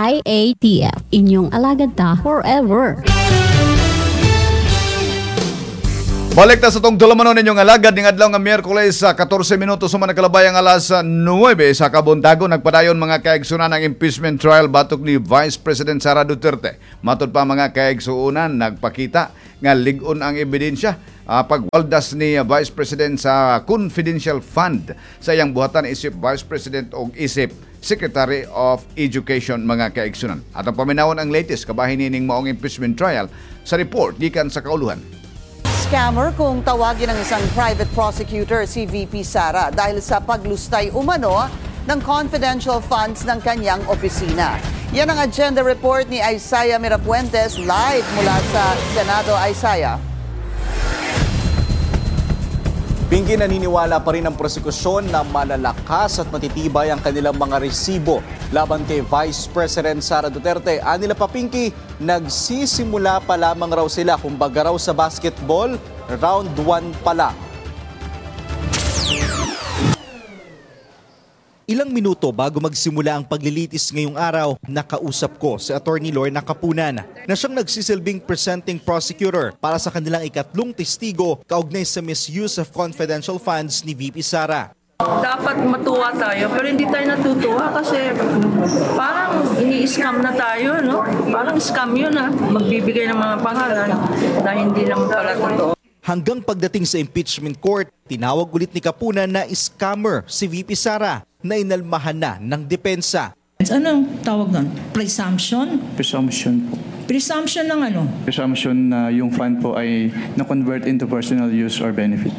IATF, inyong alagad ta forever. Balik na sa itong tulamanon ninyong alagad ng adlaw nga Miyerkules sa 14 minutos sa nakalabay ang alas 9 sa Kabuntago. Nagpadayon mga kaigsunan ng impeachment trial batok ni Vice President Sara Duterte. Matod pa mga kaigsunan, nagpakita nga ligon ang ebidensya pagwaldas ni Vice President sa confidential fund sa iyang buhatan isip Vice President o isip Secretary of Education mga kaigsunan. At ang paminawon ang latest kabahin nining maong impeachment trial sa report gikan sa kauluhan. Scammer kung tawagin ng isang private prosecutor si VP Sara dahil sa paglustay umano ng confidential funds ng kanyang opisina. Yan ang agenda report ni Isaiah Mirafuentes live mula sa Senado. Isaiah. Pinky, naniniwala pa rin ang prosekusyon na malalakas at matitibay ang kanilang mga resibo laban kay Vice President Sara Duterte. Anila pa, Pinky, nagsisimula pa lamang raw sila, kumbaga raw sa basketball, round 1 pa lang. Ilang minuto bago magsimula ang paglilitis ngayong araw, nakausap ko si Attorney Lorna Kapunan na siyang nagsisilbing presenting prosecutor para sa kanilang ikatlong testigo kaugnay sa misuse of confidential funds ni VP Sara. Dapat matuwa tayo pero hindi tayo natutuwa kasi parang ini-scam na tayo, no? Parang scam yun, magbibigay ng mga pangalan na hindi naman pala totoo. Hanggang pagdating sa impeachment court, tinawag ulit ni Kapunan na scammer si VP Sara na inalmahan na ng depensa. Anong tawag nun? Presumption? Presumption po. Presumption ng ano? Presumption na yung fund po ay na-convert into personal use or benefit.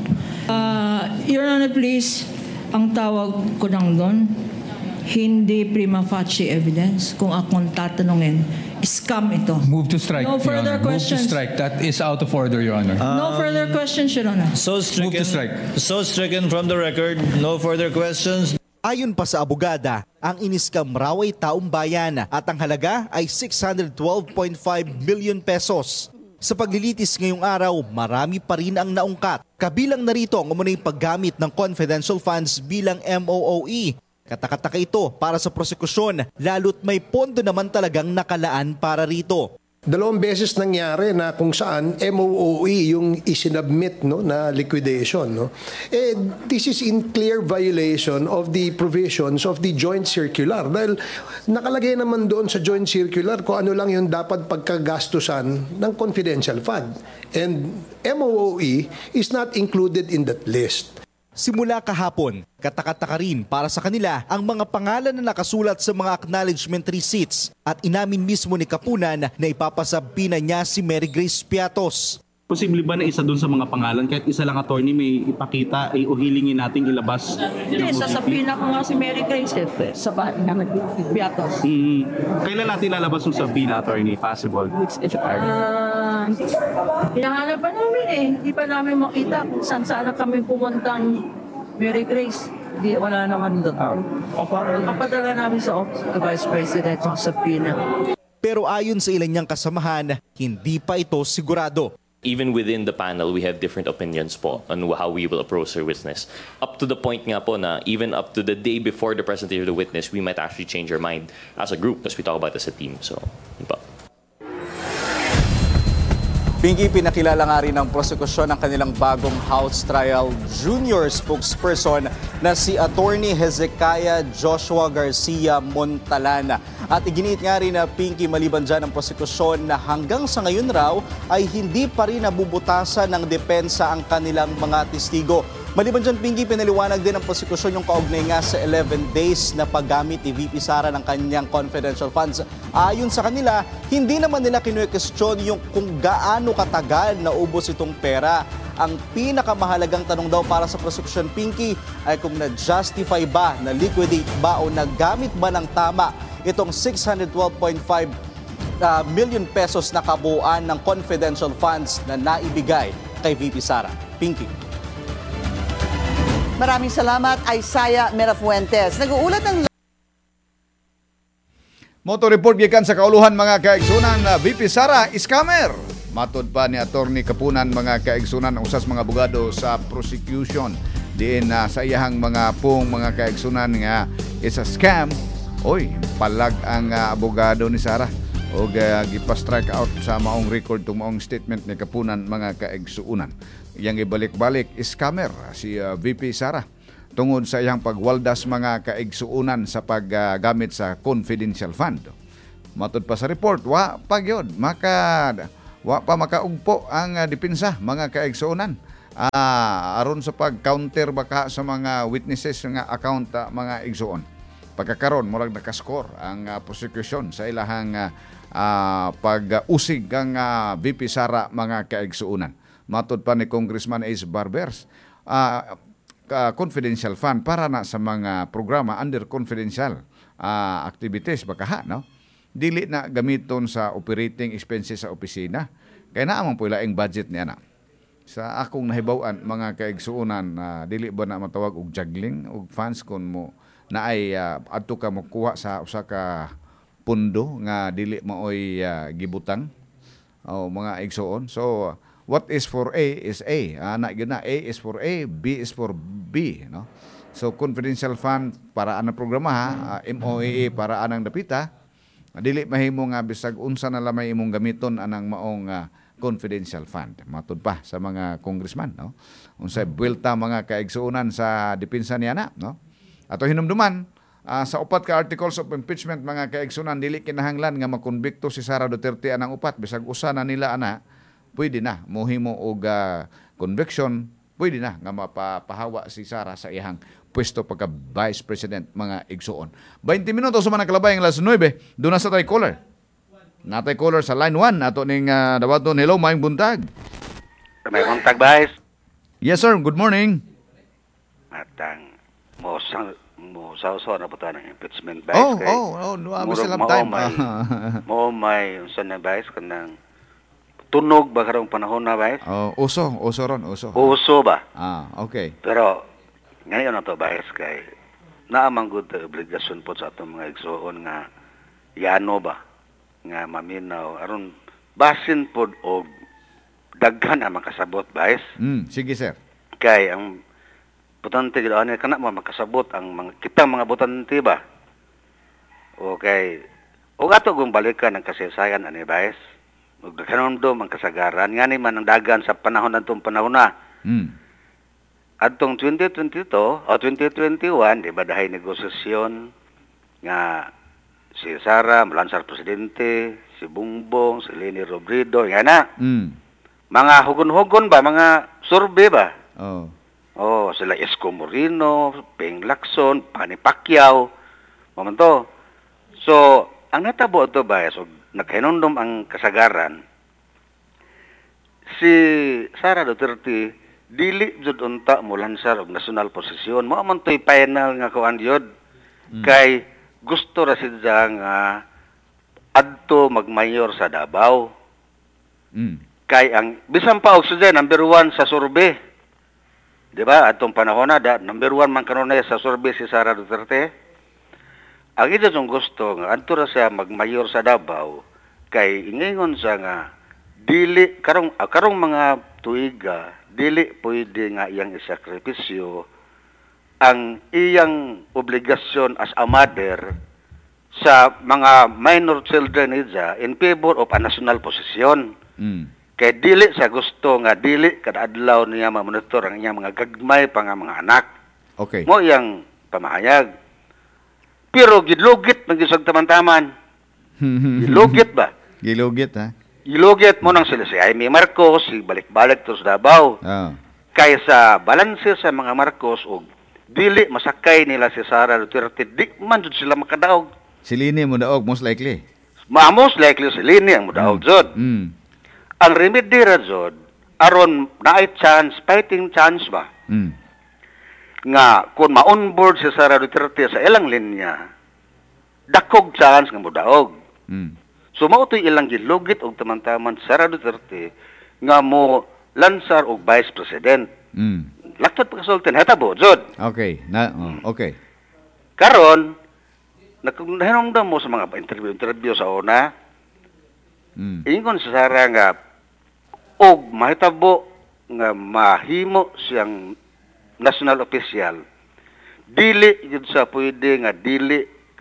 Your Honor, please, ang tawag ko lang doon, hindi prima facie evidence. Kung akong tatanungin, scam ito. Move to strike, No Your further Honor. questions. Move to strike. That is out of order, Your Honor. No further questions, Your Honor. Move to strike. So stricken from the record. No further questions. Ayon pa sa abogada, ang iniskam raw ay taong bayan at ang halaga ay 612.5 million pesos. Sa paglilitis ngayong araw, marami pa rin ang naungkat. Kabilang na rito ang umunay paggamit ng confidential funds bilang MOOE. Katakataka ito para sa prosekusyon, lalo't may pondo naman talagang nakalaan para rito. 2 beses nangyari na kung saan MOOE yung isinubmit, no, na liquidation. No? This is in clear violation of the provisions of the joint circular. Dahil nakalagay naman doon sa joint circular kung ano lang yung dapat pagkagastusan ng confidential fund. And MOOE is not included in that list. Simula kahapon, katakataka rin para sa kanila ang mga pangalan na nakasulat sa mga acknowledgement receipts at inamin mismo ni Kapunan na ipapasabpi na niya si Mary Grace Piatos. Posible ba na isa doon sa mga pangalan, kahit isa lang attorney may ipakita, o hilingin nating ilabas? Hindi, sasabihin ako nga si Mary Grace sa bahay na nag-Piatos. Kailan natin lalabas yung sabihin na attorney? Possible? Hinahanap pa namin hindi pa namin makita kung saan kami pumuntang Mary Grace. Hindi, wala naman doon. Papadala namin sa office ng Vice President ang sabihin. Pero ayon sa ilan niyang kasamahan, hindi pa ito sigurado. Even within the panel, we have different opinions po on how we will approach our witness. Up to the point nga po na even up to the day before the presentation of the witness, we might actually change our mind as a group because we talk about this as a team. So, yun po. Pinky, pinakilala nga rin ng prosekusyon ng kanilang bagong House Trial Junior spokesperson na si Attorney Hezekiah Joshua Garcia Montalana. At iginiit nga rin na Pinky, maliban dyan ang prosekusyon na hanggang sa ngayon raw ay hindi pa rin nabubutasan ng depensa ang kanilang mga testigo. Maliban dyan, Pinky, pinaliwanag din ng prosekusyon yung kaugnay nga sa 11 days na paggamit ni VP Sara ng kanyang confidential funds. Ayon sa kanila, hindi naman nila kinuwestiyon yung kung gaano katagal na ubos itong pera. Ang pinakamahalagang tanong daw para sa prosekusyon, Pinky, ay kung na-justify ba, na-liquidate ba o nagamit ba ng tama itong 612.5 million pesos na kabuuan ng confidential funds na naibigay kay VP Sara. Pinky. Maraming salamat, Isaiah Mirafuentes. Nag-uulat ng Moto report gikan sa kauluhan mga kaigsunan na VP Sara scammer. Matod pa ni Attorney Kapunan mga kaigsunan ang usas mga abogado sa prosecution diin sa iyahang mga kaigsunan nga is a scam Oy, palag ang abogado ni Sara o gipa-strike out sa maong record tong maong statement ni Kapunan mga kaigsuunan. Iyang ibalik-balik scammer si VP Sara tungod sa iyang pagwaldas mga kaigsuunan sa paggamit sa confidential fund. Matod pa sa report, wa pa makaugpo ang depensa mga kaigsuunan. Aron sa pag-counter baka sa mga witnesses nga account mga igsuon. Pagkakaroon murag nakascore ang prosecution sa ilahang pag-usig ang VP Sara mga kaigsuunan. Matod pa ni Congressman Ace Barbers, confidential fund para na sa mga programa under confidential activities baka no? Dili na gamiton sa operating expenses sa opisina. Kaya naamang po ilaing budget niya na. Sa akong nahibawan mga kaigsuunan, dili ba na matawag og juggling og funds kun mo naay adto ka makuha sa usa ka pundo nga dili maoy gibutang o mga igsuon. So what is for A is A. Ana gyud na, A is for A, B is for B, no? So confidential fund para anang programa MOAA para anang dapita. Dili mahimo nga bisag unsa na lamay imong gamiton anang maong confidential fund. Matud pa sa mga congressman, no? Unsay buwelta mga kaigsuunan sa depensa niya na, no? Ato hinumduman sa upat ka articles of impeachment mga kaigsuunan dili kinahanglan nga makonbikto si Sara Duterte anang upat bisag usa na nila ana, pwede na mohimo og conviction, pwede na nga mapapahawa si Sara sa iyang pwesto pagka Vice President mga igsuon. 20 minutos sa mga kalabay ang alas 9, doon na sa tayo caller. Natay caller sa line 1, ato ning dawaton. Hello, maayong buntag. May buntag, Vice. Yes, sir. Good morning. Matang, mo sa na po tayo ng impeachment, Vice. Nuami silang time. May, unsa na, Vice, kanang tunog ba karong panahon na, Vice? Uso ron. Uso ba? Okay. Pero, ngayon na to, Vice, kay naamang good obligasyon po sa atong mga igsuon nga yano ba nga maminaw aron basin pod og daghan ang makasabot, Vice. Sige, sir. Kay ang butante gid ani kana makasabot ang mga kita mga butante ba. Okay. O ato gong balikan ang kasaysayan ani, Vice. Ug kanundom ang kasagaran ngani man ang dagan sa panahon adtong panahon na. Adtong 2022 o 2021, di ba dahay negosasyon nga si Sara, Malansar Presidente, si Bongbong, si Leni Robredo, yan na. Mga hugon-hugon ba, mga survey ba? Sila Isko Moreno, Ping Lacson, Pani Pacquiao, mamanto. So, ang natabo ito ba, so, nagkainundom ang kasagaran, si Sara Duterte, dili jud unta mo lansar og national posisyon mo man toy final nga kuan jud kay gusto ra siya nga adto magmayor sa Davao. Kay ang bisan pa og siya number 1 sa survey, di ba, atong panahon na number 1 man kanunay sa survey si Sara Duterte. Ang ito yung gusto nga adto ra siya magmayor sa Davao kay ingingon siya nga dili karong mga tuiga dili pwede nga iyang isakripisyo ang iyang obligasyon as a mother sa mga minor children niya in favor of a national position. Kay dili sa gusto nga dili kada adlaw niya mamonitor ang iyang mga gagmay pa nga mga anak. Okay. Mo iyang pamahayag. Pero gidlugit man gisag taman-taman. Gilugit ba? Gilugit, ha? Ilugit mo nang sila si Jaime Marcos, si balik-balik to sa Davao. Kaysa balanse sa mga Marcos o dili masakay nila si Sara Duterte, di man jud sila makadaog. Si Lini mo daog, most likely. Most likely si Lini ang mudaog jud. Ang remedy ra jud, aron naay chance, fighting chance ba? Nga kung ma-onboard si Sara Duterte sa ilang linya, dakog chance nga mudaog. So mao toy ilang gilugit og taman-taman Sara Duterte nga mo lansar og Vice President. Laktat pagkasultin hatabo jud. Okay. Okay. Karon nahinungdan mo sa mga interview sa una. Ingon sa Sara nga og mahitabo nga mahimo siyang national official. Dili jud sa pwede nga dili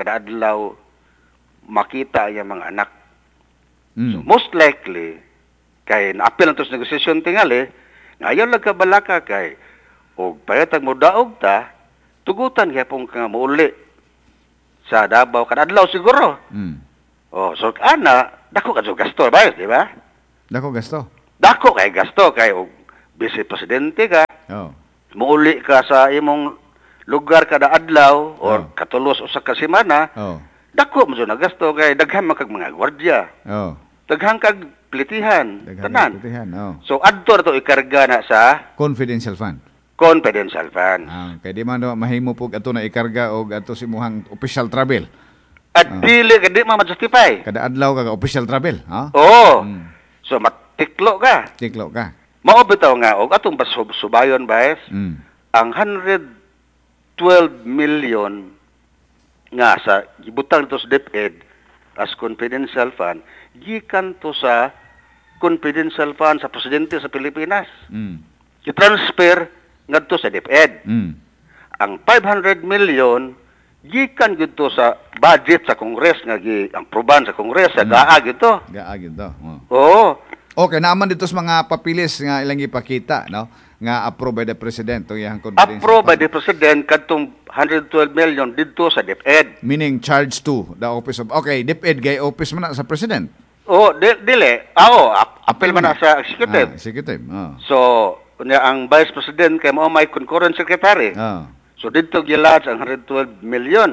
kada adlaw makita ang mga anak. So, most likely, kay na-appeal ang tos negosasyon tingali, ngayon lang kabalaka kay, o payatag mo daog ta, tugutan kaya pong nga mauli sa Davao, kada adlaw siguro. Oh, so dako ka gasto, ba? Di ba? Dako gasto. Dako kay gasto, kay vice presidente ka, muuli ka sa imong lugar kada adlaw, or katulos usa ka semana, dako mo na gasto, kay daghan man kag mga gwardiya. Daghan kag plitihan, tanan. So, adto na to ikarga na sa confidential fund. Confidential fund. Kay di man mahimo pug ato na ikarga og ato si muhang official travel. At dili ka di ma-justify. Kada adlaw ka official travel, ha? Oo. So matiklo ka. Tiklo ka. Mao bitaw nga og atong subayon bayes. Ang 112 million nga sa gibutang to sa DepEd as confidential fund gikan to sa confidential fund sa presidente sa Pilipinas. I-transfer ngadto sa DepEd. Ang 500 million gikan gito sa budget sa Congress nga gi-aproban sa Congress sa GAA gito. GAA gito. Oo. Okay, naaman dito sa mga papilis nga ilang ipakita, no? Nga approved by the President o yang confidential approved by the President kadtong 112 million dito sa DepEd. Meaning charge to the office of DepEd gay office man na sa President. Oh, dili. Appeal man na sa executive. Executive. So, ang Vice President kay mao may concurrent secretary. So dito gilad ang 112 million.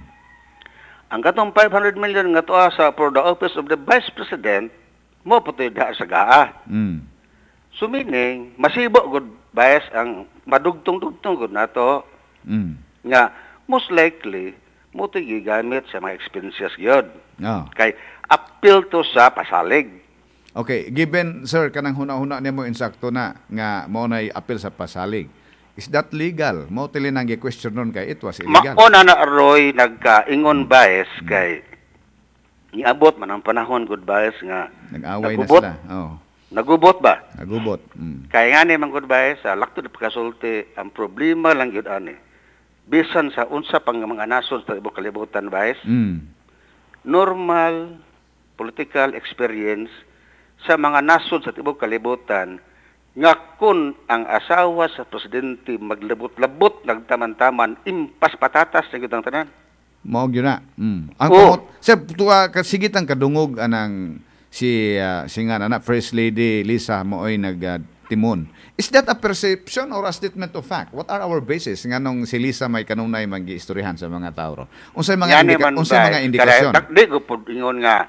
Ang katong 500 million nga tuwa sa for the office of the Vice President mo putoy da sa GAA. So meaning masibo gud bias ang madugtong-dugtong gud nato. Nga most likely mo to gigamit sa mga expenses gyud. Kay appeal to sa pasalig. Okay, given sir kanang huna-huna nimo insakto na nga mao nay appeal sa pasalig. Is that legal? Mo tili nang gi-question nun kay it was illegal. Mauna na Roy nagkaingon bias kay niabot man ang panahon good bias nga nag-away na sila. Nagubot ba? Nagubot. Kaya nga ni man good bias sa lakto na pagkasulti ang problema lang gyud ani. Bisan sa unsa pang mga nasod sa ibang kalibutan bias. Normal political experience sa mga nasod sa ibang kalibutan nga kun ang asawa sa presidente maglabot-labot nagtaman-taman impas patatas na gyud ang tanan. Mao gyud na. Ang sir tuwa kasigitang kadungog anang si nga na First Lady Lisa Mooy timon. Is that a perception or a statement of fact? What are our basis nganong si Lisa may kanunay magi-istoryahan sa mga tao? Unsay mga indikasyon? Di ko pud ingon nga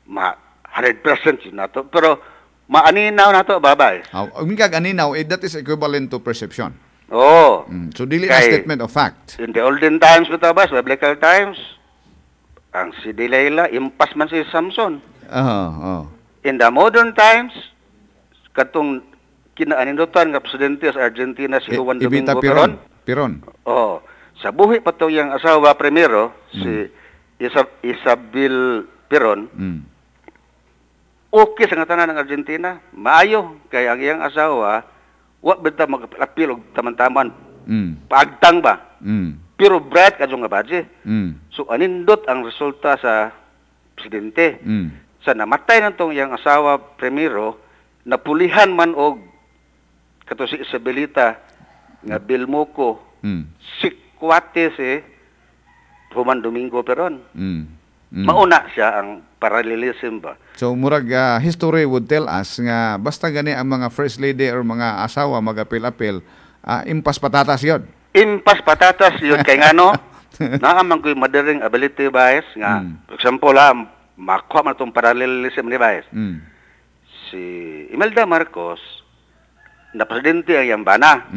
100% na to, pero maaninaw na to, babay. Umikag aninaw, that is equivalent to perception. So, dili na statement of fact. In the olden times, biblical times, ang si Delilah, impas man si Samson. In the modern times, katong kinaanindutan nga presidente sa Argentina, si Juan Domingo Peron. Sa buhi pa to yung asawa primero, si Isabel Peron, okay sa tanan ng Argentina, maayo kay ang iyang asawa wa benta mag-appeal og taman-taman. Paagtang ba? Pero bright kadto nga budget. So anindot ang resulta sa presidente. Sa namatay nantong iyang asawa primero, napulihan man og kato si Isabelita nga Bilmoco. Sikwate si Juan Domingo Peron. Mauna siya ang parallelism ba. So murag history would tell us nga basta gani ang mga first lady or mga asawa mag-apil-apil, impas patatas yun. Impas patatas yun kay ngano naaman ko'y madaling ability bias nga for example makuha man itong parallelism ni bias. Si Imelda Marcos na presidente ang iyang bana.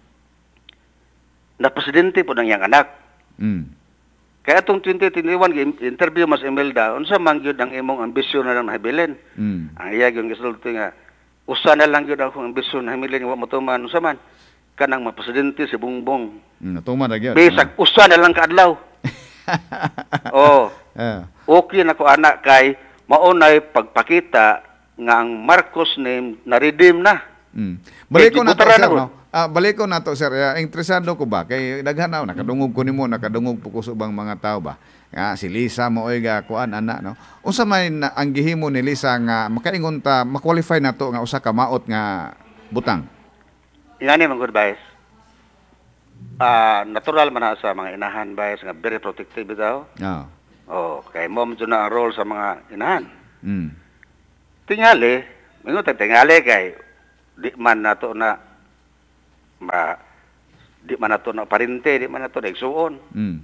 Na presidente po ng iyang anak. Kaya itong 2021 interview mas Imelda, unsa man gyud ang imong ambisyon na lang nahabilin. Ang iya gyud gisulti nga usa na lang gyud akong ambisyon na habilin wa motuman unsa man kanang mapresidente si Bongbong. Natuman ra gyud. Bisag usa na lang kaadlaw. Okay na ko anak kay maunay pagpakita nga ang Marcos name na redeem na. Balik ko na to, sir, no? Balik ko na to, sir. Interesado ko ba? Kay daghan nakadungog ko nimo, nakadungog po ko sa ubang mga tao ba? Si Lisa mo ga kuan ana no. Unsa may ang gihimo ni Lisa nga makaingon ta ma-qualify nato nga usa ka maot nga butang? Ingani man good bias. Natural man na sa mga inahan bias nga very protective daw. Kay mo man na ang role sa mga inahan. Tingali, mingon tingali kay di man nato na parinte, di man nato na igsuon.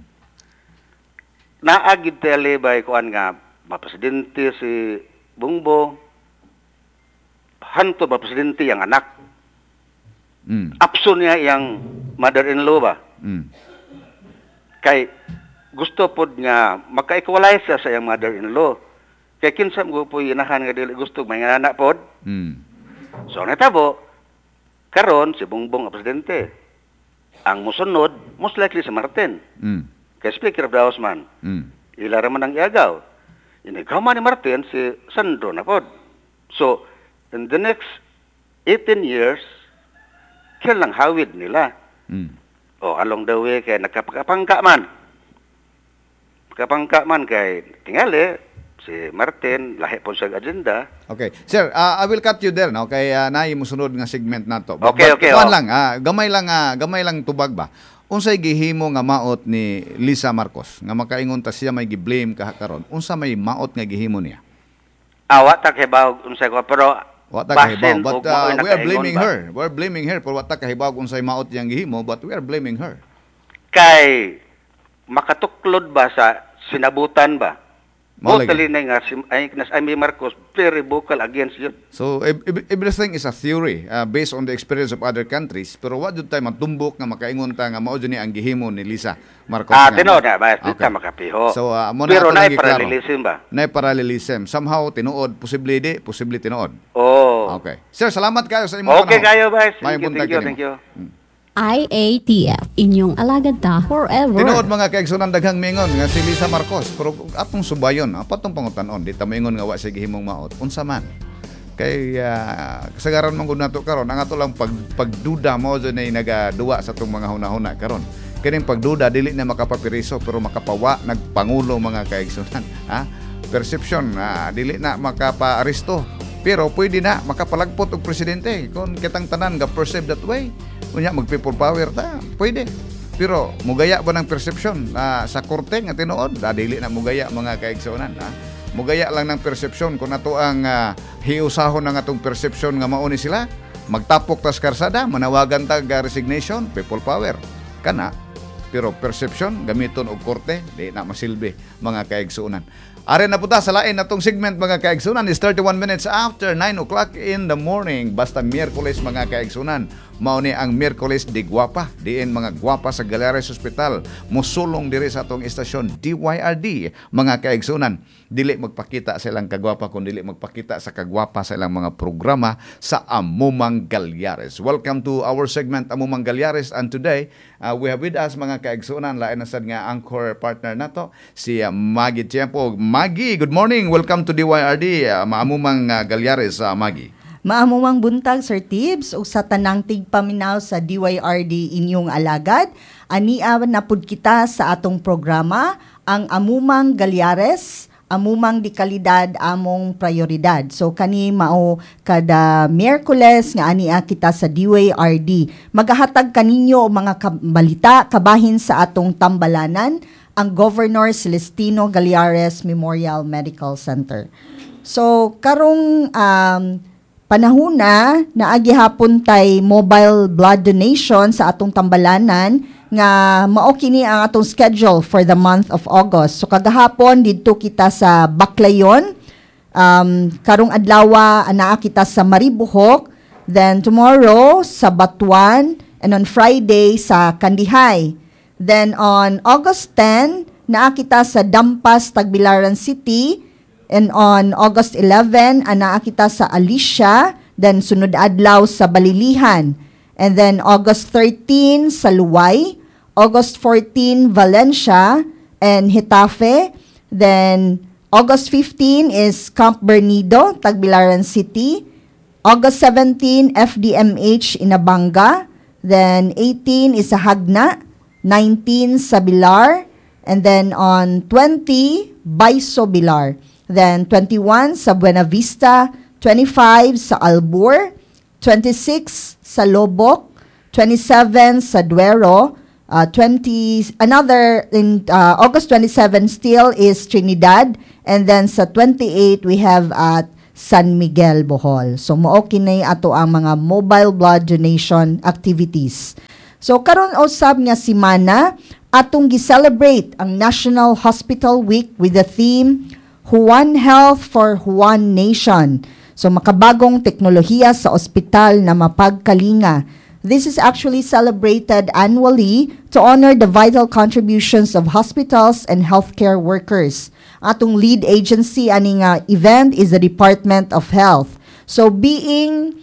Naagid tele by kuan nga presidente si Bongbong hanto ba presidente yang anak. Apso niya yang mother-in-law ba? Kay gusto pod nga maka-equalize sa yang mother-in-law. Kaya kinsa mo po inahan nga dili gusto may anak pod. So natabo karon si Bongbong ang presidente. Ang musunod most likely si Martin. Kay Speaker of the House man. Ila ra man ang iagaw. Inigama ni Martin si Sandro na pod. So in the next 18 years kailang hawid nila. Along the way kay nagkapangka man. Kapangka man kay tingali si Martin lahi po sa agenda. Okay. Sir, I will cut you there no kay naay mosunod nga segment nato. Okay. Lang, gamay lang tubag ba. Unsay gihimo nga maot ni Lisa Marcos nga makaingon ta siya may gi-blame karon. Unsa may maot nga gihimo niya? Wa ta kahibaw unsay ko pero wa ta kahibaw but we are blaming her. We are blaming her for wa ta kahibaw unsay maot yang gihimo but we are blaming her. Kay makatuklod ba sa sinabutan ba? Totally na nga, Amy Marcos, very vocal against yun. So, everything is a theory based on the experience of other countries. Pero what do tayo matumbok nga makaingon ta nga mao ni ang gihimo ni Lisa Marcos? Tinuod na, ba? Dito makapiho. So, pero na-parallelism ba? Na-parallelism. Somehow, tinuod. Posible tinuod. Okay. Sir, salamat kayo sa imong panahon. Okay kayo, ba? Thank you. IATF, inyong alagad ta forever. Tinuod mga kaigsunan daghang mingon nga si Lisa Marcos, pero atong subayon, patong pangutan-on, di ta maingon nga wa sige himong maot. Unsa man? Kay kasagaran man gud nato karon, ang ato lang pagduda mo ni nagaduwa sa tong mga hunahuna karon. Kining pagduda dili na makapapiriso pero makapawa nagpangulo mga kaigsunan. Perception dili na makapa-aresto. Pero pwede na makapalagpot og presidente kung kitang tanan ga perceive that way. Unya mag-people power ta, pwede. Pero mugaya ba ng perception sa korte nga tinuod? Dili na mugaya mga kaigsunan. Mugaya lang ng perception kung nato ang hiusahon ng atong perception nga mao ni sila. Magtapok tas karsada, manawagan ta ga resignation, people power. Kana. Pero perception gamiton og korte, di na masilbi mga kaigsunan. Are na puta sa lain natong segment mga kaigsunan is 31 minutes after 9 o'clock in the morning. Basta Miyerkules mga kaigsunan. Mao ni ang Miyerkules di Guwapa. Diin mga gwapa sa Galeres Hospital. Musulong diri sa atong istasyon DYRD mga kaigsunan. Dili magpakita sa ilang kagwapa kung dili magpakita sa kagwapa sa ilang mga programa sa Amumang Galyares. Welcome to our segment Amumang Galyares, and today we have with us mga kaigsunan lain na sad nga anchor partner nato si Maggie Tiempo. Maggie, good morning. Welcome to DYRD. Maamumang Galyares, Maggie. Maamumang buntag, Sir Tibbs, o sa tanang tigpaminaw sa DYRD inyong alagad. Ania na pud kita sa atong programa, ang Amumang Galyares, amumang di kalidad among prioridad. So kani mao kada Miyerkules nga ania kita sa DYRD. Magahatag kaninyo mga balita kabahin sa atong tambalanan ang Governor Celestino Galyares Memorial Medical Center. So karong panahuna naagi hapon tay mobile blood donation sa atong tambalanan nga mao kini ang atong schedule for the month of August. So kagahapon didto kita sa Baclayon, karong adlaw anaa kita sa Maribohok, then tomorrow sa Batuan, and on Friday sa Kandihay. Then on August 10 naa kita sa Dampas, Tagbilaran City, and on August 11 anaa kita sa Alicia, then sunod adlaw sa Balilihan. And then August 13 sa Luway, August 14 Valencia and Hitafe. Then August 15 is Camp Bernido, Tagbilaran City. August 17 FDMH Inabanga. Then 18 is sa Hagna, 19 sa Bilar, And then on 20, Baiso Bilar. Then 21 sa Buena Vista, 25 sa Albur, 26 sa Lobok, 27 sa Duero, August 27 still is Trinidad, and then sa 28 we have at San Miguel, Bohol. So mao kini ato ang mga mobile blood donation activities. So karon usab nga semana atong gi-celebrate ang National Hospital Week with the theme One Health for One Nation. So makabagong teknolohiya sa ospital na mapagkalinga. This is actually celebrated annually to honor the vital contributions of hospitals and healthcare workers. Atong lead agency aning event is the Department of Health. So being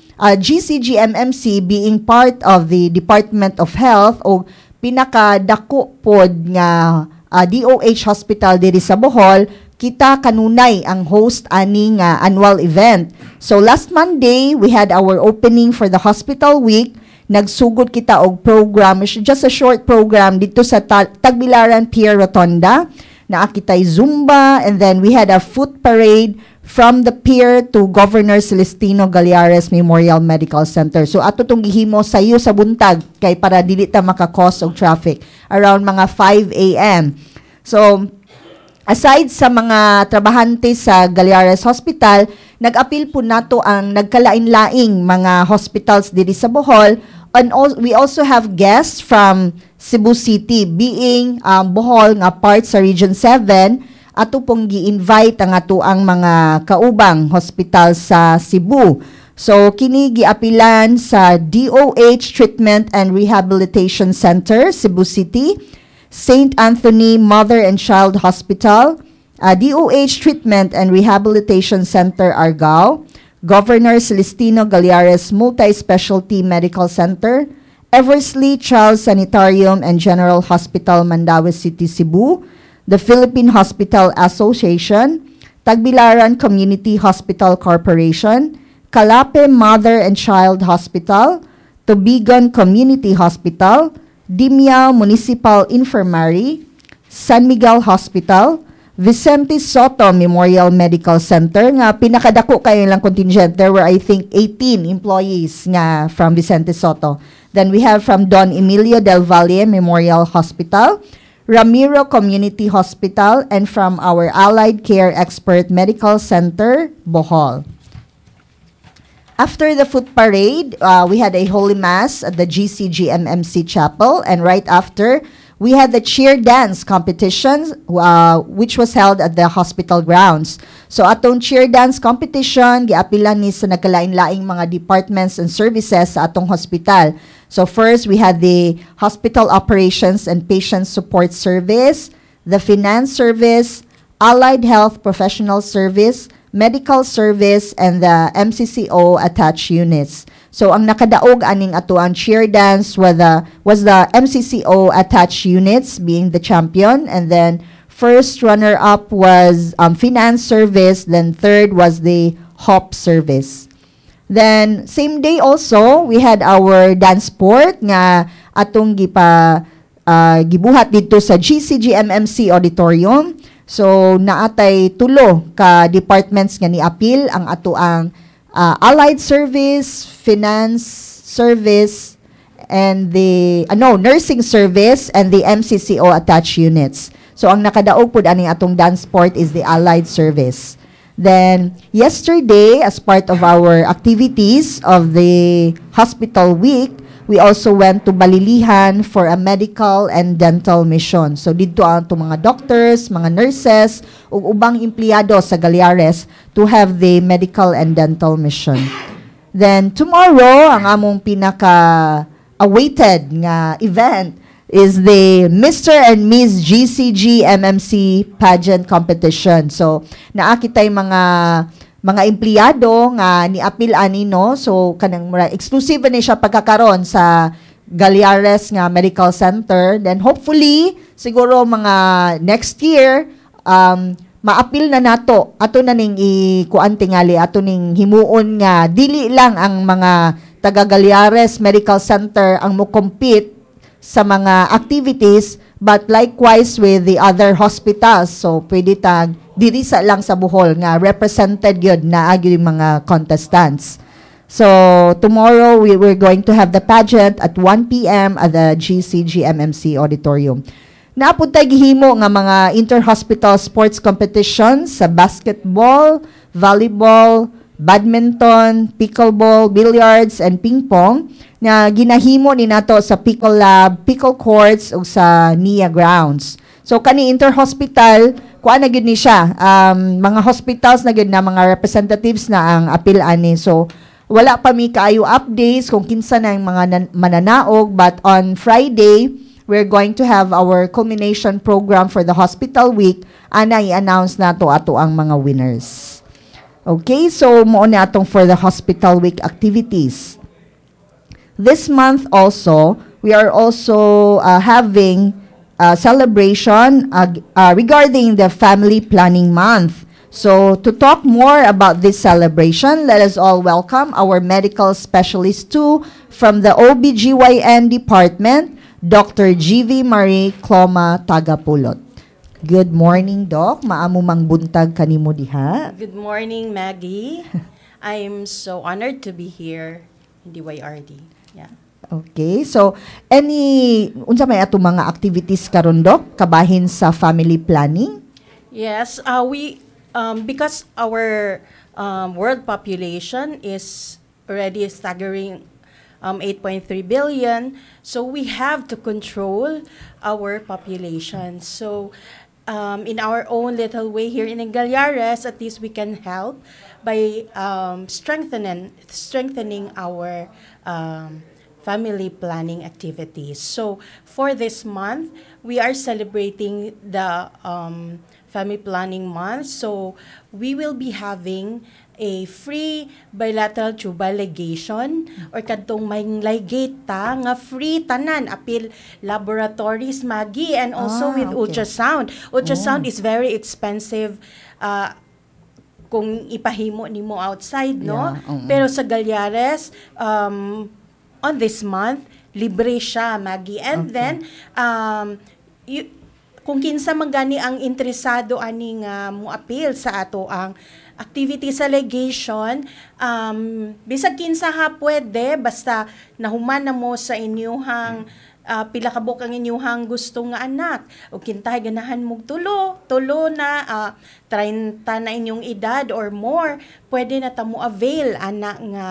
GCGMMC being part of the Department of Health o pinakadako pod nga DOH hospital diri sa Bohol, kita kanunay ang host aning annual event. So last Monday, we had our opening for the hospital week. Nagsugod kita og program, just a short program dito sa Tagbilaran Pier Rotonda. Naakitay Zumba, and then we had a foot parade from the pier to Governor Celestino Gallares Memorial Medical Center. So ato tong gihimo sayo sa buntag kay para dili ta maka-cause og traffic around mga 5 a.m. So aside sa mga trabahante sa Gallares Hospital, nag-apil po nato ang nagkalain-laing mga hospitals diri sa Bohol, and we also have guests from Cebu City, being Bohol nga part sa Region 7, ato pong gi-invite ang ato ang mga kaubang hospital sa Cebu. So kini giapilan sa DOH Treatment and Rehabilitation Center, Cebu City, St. Anthony Mother and Child Hospital, DOH Treatment and Rehabilitation Center, Argao, Governor Celestino Gallares Multi-Specialty Medical Center, Eversley Child Sanitarium and General Hospital, Mandaue City, Cebu, the Philippine Hospital Association, Tagbilaran Community Hospital Corporation, Calape Mother and Child Hospital, Tubigon Community Hospital, Dimya Municipal Infirmary, San Miguel Hospital, Vicente Soto Memorial Medical Center, nga pinakadako kayo lang contingent. There were, I think, 18 employees nga from Vicente Soto. Then we have from Don Emilio del Valle Memorial Hospital, Ramiro Community Hospital, and from our Allied Care Expert Medical Center, Bohol. After the foot parade, we had a Holy Mass at the GCGMMC Chapel, and right after, we had the cheer dance competition, which was held at the hospital grounds. So atong cheer dance competition, giapilan ni sa nagkalain-laing mga departments and services sa atong hospital. So first, we had the Hospital Operations and Patient Support Service, the Finance Service, Allied Health Professional Service, Medical Service, and the MCCO attached units. So ang nakadaog aning ato ang cheer dance was the MCCO attached units being the champion, and then first runner-up was Finance Service, then third was the HOP Service. Then same day also, we had our dance sport nga atong gibuhat dito sa GCGMMC Auditorium. So naatay tulo ka departments nga ni-appeal ang ato ang Allied Service, Finance Service, and the Nursing Service, and the MCCO attached units. So ang nakadaog pud aning atong dance sport is the Allied Service. Then yesterday, as part of our activities of the hospital week, we also went to Balilihan for a medical and dental mission. So dito ang mga doctors, mga nurses, ug ubang empleyado sa Gallares to have the medical and dental mission. Then tomorrow, ang among pinaka-awaited nga event is the Mr. and Miss GCG MMC pageant competition. So naakitay mga empleyado nga ni-appeal ani, no? So kanang exclusive ni siya pagkakaron sa Gallares nga Medical Center. Then hopefully siguro mga next year ma-appeal na nato. Ato na ning ikuan tingali, ato ning himuon nga dili lang ang mga taga Gallares Medical Center ang mo compete sa mga activities, but likewise with the other hospitals. So, pwede tag diri sa lang sa Bohol nga represented yun na agi mga contestants. So, tomorrow we're going to have the pageant at 1 p.m. at the GCGMMC Auditorium. Naapod tayo gihimo nga mga inter-hospital sports competitions sa basketball, volleyball, badminton, pickleball, billiards, and ping pong na ginahimo ni nato sa Pickle Lab, Pickle Courts ug sa NIA Grounds. So kani inter-hospital, kuan na gyud ni siya. Mga hospitals na gyud na mga representatives na ang apil ani. So wala pa mi kaayo updates kung kinsa na yung mga mananaog, but on Friday we're going to have our culmination program for the hospital week. Ana i-announce nato ato ang mga winners. Okay, so mo na atong for the hospital week activities. This month also, we are also having a celebration regarding the Family Planning Month. So to talk more about this celebration, let us all welcome our medical specialist too from the OBGYN department, Dr. GV Marie Cloma Tagapulot. Good morning, Doc. Maamo mang buntag kanimo diha. Good morning, Maggie. I'm so honored to be here in DYRD. Yeah. Okay. So, unsa may ato mga activities karon, Doc, kabahin sa family planning? Yes, we because our world population is already staggering 8.3 billion, so we have to control our population. So in our own little way here in Engallares, at least we can help by strengthening our family planning activities. So for this month, we are celebrating the Family Planning Month. So we will be having a free bilateral tubal ligation or kadtong may ligate ta nga free tanan apil laboratories, Maggie, and also with ultrasound. Ultrasound is very expensive kung ipahimo nimo outside, no? Yeah. Pero sa Gallares on this month libre siya, Maggie. And then kung kinsa man gani ang interesado ani nga moapil sa ato ang activity sa legation, bisag kinsa ha pwede, basta nahuman na mo sa inyuhang pila ka buk ang inyuhang gusto nga anak. O kintay ganahan mong tulo na 30 na inyong edad or more, pwede na tamo avail anak nga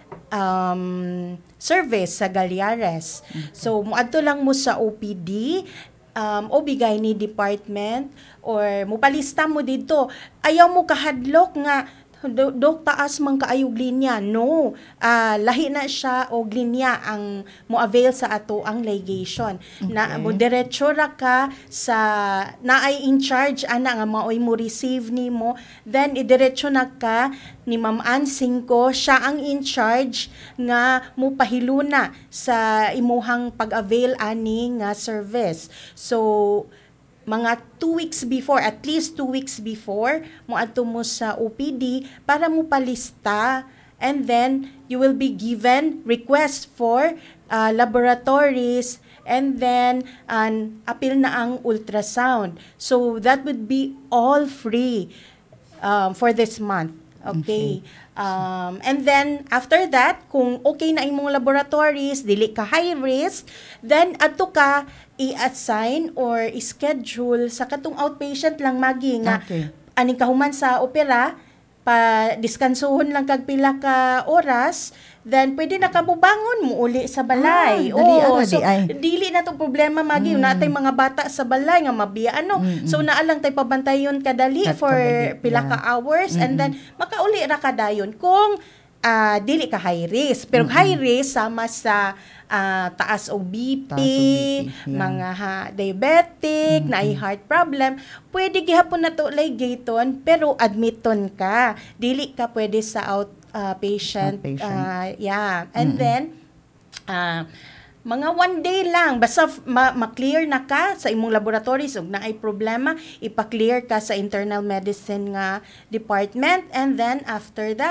service sa Gallares. So muadto lang mo sa OPD, OB-GYN department, or mupalista mo dito. Ayaw mo kahadlok nga, Dok, taas man kaayog linya. No, lahi na siya o linya ang mo-avail sa ato ang ligation. Okay. Na mo diretso ra ka sa naay in charge ana nga maoy mo receive nimo, then idiretso na ka ni Ma'am Ann Cinco, siya ang in charge nga mo pahiluna sa imuhang pag-avail ani nga service. So mga 2 weeks before, at least 2 weeks before, mo adto mo sa OPD para mo palista, and then you will be given request for laboratories, and then apil na ang ultrasound. So that would be all free for this month. Okay. And then after that, kung okay na imong laboratories, dili ka high risk, then adto ka i-assign or i-schedule sa katong outpatient lang, Maggie, nga aning kahuman sa opera, pa diskansohon lang kag pila ka oras, then pwede na kabubangon mo uli sa balay. So dili na to problema, Maggie. Natay mga bata sa balay nga mabiya so naalang tay pabantayon kadali for pila ka hours, and then makauli ra kadayon kung dili ka high risk. Pero high risk sama sa taas o BP, mga diabetic, na heart problem, pwede gihapon na to ligaton, pero admiton ka. Dili ka pwede sa outpatient. And then, mga 1 day lang, basta ma-clear na ka sa imong laboratories, ug naay problema, ipa-clear ka sa internal medicine nga department, and then after that,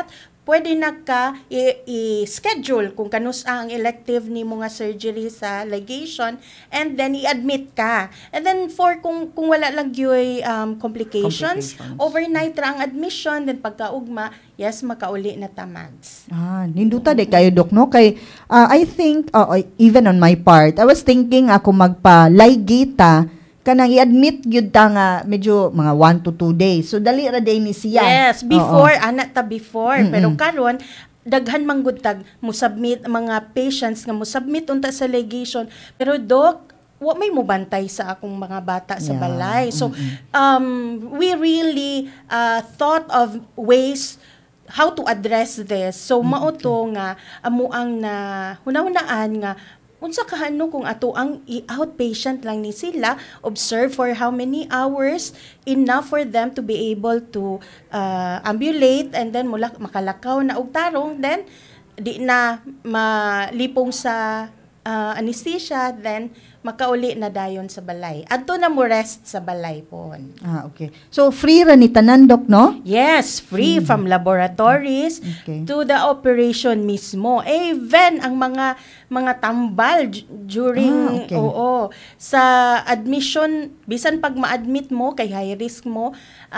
pwede na ka i-schedule kung kanus ang elective ni mga surgery sa ligation, and then i-admit ka. And then for kung wala lang yung complications, overnight ra ang admission, then pagkaugma, yes, makauli na tamags. Ninduta de kayo, Dok, no? Kay, I think, even on my part, I was thinking ako magpa-ligita, kanang i-admit yun ta nga medyo mga 1 to 2 days. So, dali ra day ni siya. Yes, before, before. Pero karon daghan manggutag mo submit mga patients nga mo submit unta sa ligation. Pero Doc, wa may mubantay sa akong mga bata sa balay. So, we really thought of ways how to address this. So, mauto nga, amuang na hunahunaan nga, unsa kahano kung ato ang outpatient lang ni sila, observe for how many hours, enough for them to be able to ambulate, and then mula makalakaw na og tarong, then di na malipong sa anesthesia, then makauli na dayon sa balay. Adto na mo rest sa balay po. Okay. So, free ra ni tanan, Dok, no? Yes, free from laboratories to the operation mismo. Even ang mga tambal during sa admission, bisan pag ma-admit mo kay high risk mo,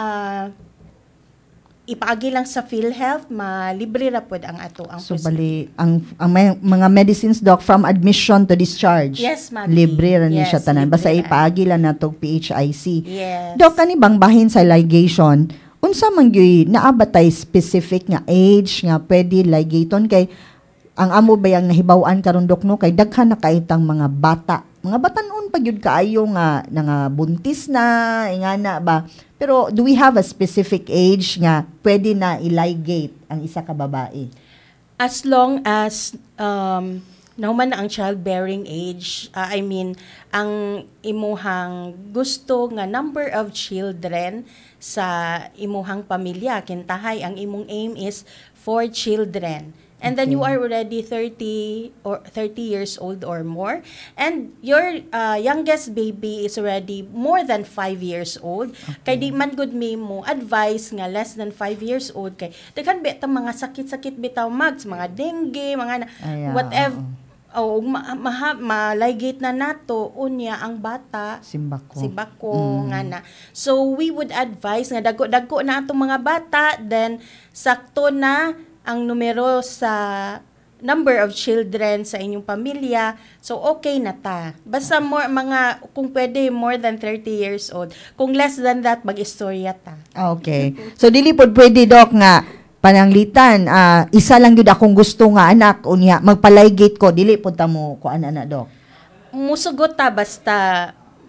ipaagi lang sa PhilHealth, libre ra pod ang ato ang so bali ang mga medicines, Doc, from admission to discharge. Yes, ma'am. Libre ra ni siya tanan basta ipaagi lang nato PHIC. Yes. Doc, kani bang bahin sa ligation, unsa man gyud naabatay specific nga age nga pwede ligaton kay ang amo bayang nahibaw-an karon, Doc, no, kay daghan na kaitang mga bata. Mga batanon pa gyud kaayo nga buntis na ingana ba. Pero do we have a specific age nga pwede na i-ligate ang isa ka babae? As long as nauman na ang childbearing age, ang imuhang gusto nga number of children sa imuhang pamilya, kintahay ang imong aim is 4 children. And then you are already 30 years old or more, and your youngest baby is already more than 5 years old. Kay di man good mo advice nga less than 5 years old kay daghan bitaw mga sakit-sakit bitaw mags, mga dengue, mga whatever. Maligate na nato unya ang bata simbako nga na. So we would advise nga dagko na atong mga bata, then sakto na ang numero sa number of children sa inyong pamilya, so okay na ta. Basta kung pwede more than 30 years old. Kung less than that, mag-istorya ta. Okay. So dili pod pwede, Doc, nga pananglitan, isa lang yun akong gusto nga anak, unya magpaligate ko, dili pod ta mo kuan ana, Doc. Musugot ta basta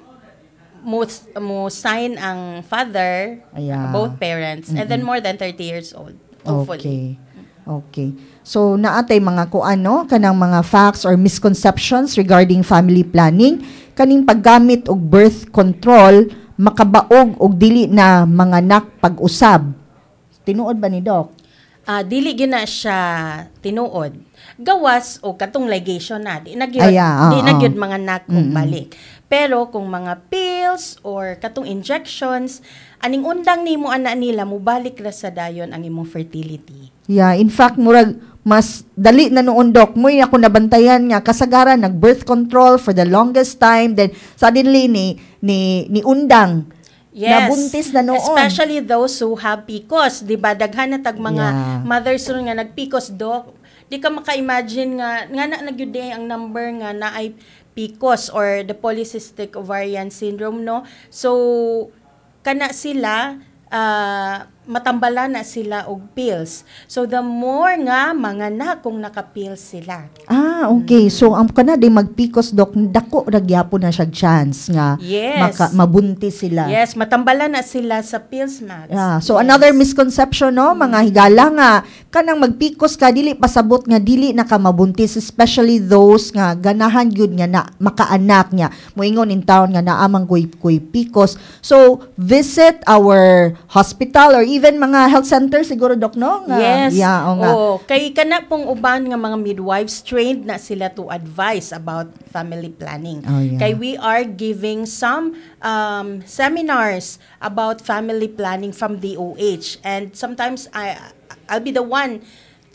mo sign ang father, both parents, and then more than 30 years old. Hopefully. Okay. So, naatay mga kuano, kanang mga facts or misconceptions regarding family planning, kaning paggamit og birth control, makabaog og dili na mga anak pag-usab. Tinuod ba ni Doc? Dili gina siya tinuod. Gawas o katong ligation na, di na gyud mga anak og balik. Pero kung mga pills or katong injections, aning undang nimo ana nila mo balik ra sa dayon ang imong fertility. Yeah, in fact, murag mas dali na noon, Doc. Muy ako nabantayan nga kasagaran nag-birth control for the longest time, then suddenly ni undang. Yes. Nabuntis na noon. Especially those who have PCOS, 'di ba? Daghan na tag mga mothers ron nga nag-PCOS, Doc. Di ka maka-imagine nga na nagyud ang number nga na ay PCOS or the polycystic ovarian syndrome, no? So kana sila matambala na sila og pills. So the more nga mga na kung naka-pills sila. Okay. So ang kana di mag-PCOS, Doc, dako ra gyapon na siya chance nga mabuntis sila. Yes, matambala na sila sa pills, Max. Yeah. So another misconception, no, mga higala nga kanang mag-PCOS ka dili pasabot nga dili na ka mabuntis, especially those nga ganahan gyud nga na makaanak niya. Moingon in town nga naamang kuy PCOS. So visit our hospital or even mga health center siguro, Doc, no? Yes. Kay kana pong uban nga mga midwives trained na sila to advise about family planning. Kay we are giving some seminars about family planning from DOH, and sometimes I'll be the one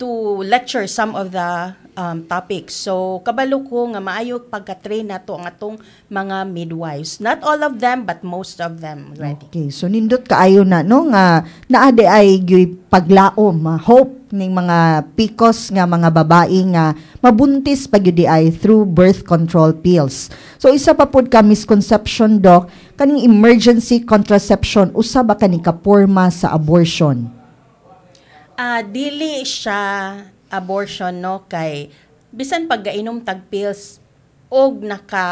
to lecture some of the topics. So kabalo ko nga maayo pagka-train nato ang atong mga midwives. Not all of them but most of them already. Okay, so nindot kaayo na no nga naade ay gyoy paglaom, hope ning mga PCOS nga mga babae nga mabuntis pagyud ay through birth control pills. So isa pa pud ka misconception, Doc, kaning emergency contraception usa ba kani ka porma sa abortion? Dili siya abortion no kay bisan pagkainom tag pills og